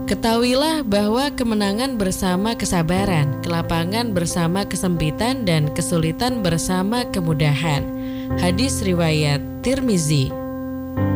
Ketahuilah bahwa kemenangan bersama kesabaran, kelapangan bersama kesempitan, dan kesulitan bersama kemudahan. Hadis riwayat Tirmizi.